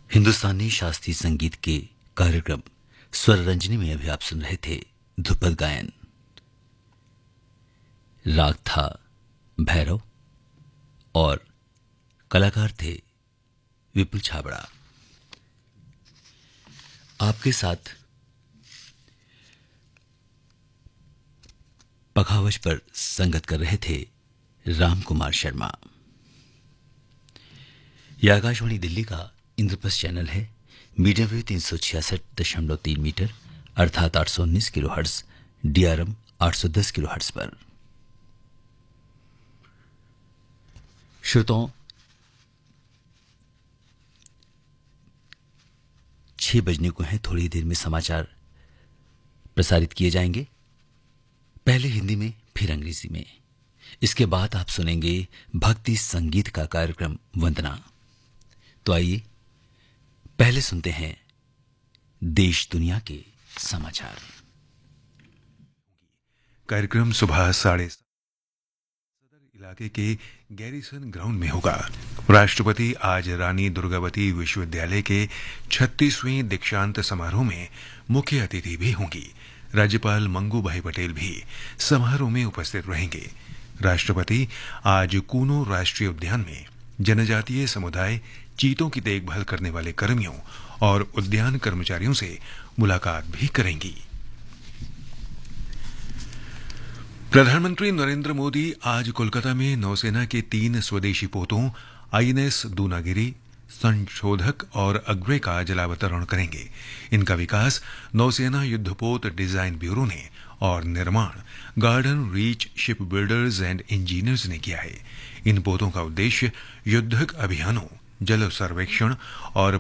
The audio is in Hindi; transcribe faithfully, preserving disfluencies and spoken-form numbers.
हिंदुस्तानी शास्त्रीय संगीत के कार्यक्रम स्वर रंजनी में अभी आप सुन रहे थे ध्रुपद गायन। राग था भैरव और कलाकार थे विपुल छाबड़ा। आपके साथ पखावज पर संगत कर रहे थे राम कुमार शर्मा। यह आकाशवाणी दिल्ली का इंद्रप्रस्थ चैनल है। मीडियम वेव तीन सौ छियासठ दशमलव तीन मीटर अर्थात आठ सौ उन्नीस किलो हर्ट्ज, डीआरएम आठ सौ दस किलो हर्ट्ज पर। श्रोताओं, छह बजने को हैं। थोड़ी देर में समाचार प्रसारित किए जाएंगे, पहले हिंदी में फिर अंग्रेजी में। इसके बाद आप सुनेंगे भक्ति संगीत का कार्यक्रम वंदना। तो आइए पहले सुनते हैं देश दुनिया के समाचार। कार्यक्रम सुबह साढ़े सदर इलाके के गैरिसन ग्राउंड में होगा। राष्ट्रपति आज रानी दुर्गावती विश्वविद्यालय के छत्तीसवें दीक्षांत समारोह में मुख्य अतिथि भी होंगी। राज्यपाल मंगू भाई पटेल भी समारोह में उपस्थित रहेंगे। राष्ट्रपति आज कूनो राष्ट्रीय उद्यान में जनजातीय समुदाय चीतों की देखभाल करने वाले कर्मियों और उद्यान कर्मचारियों से मुलाकात भी करेंगी। प्रधानमंत्री नरेंद्र मोदी आज कोलकाता में नौसेना के तीन स्वदेशी पोतों आईएनएस दूनागिरी, संशोधक और अग्रे का जलावतरण करेंगे। इनका विकास नौसेना युद्धपोत डिजाइन ब्यूरो ने और निर्माण garden reach ship builders and engineers ने किया है। इन पोतों का उद्देश्य युद्धक अभियानों, जल सर्वेक्षण और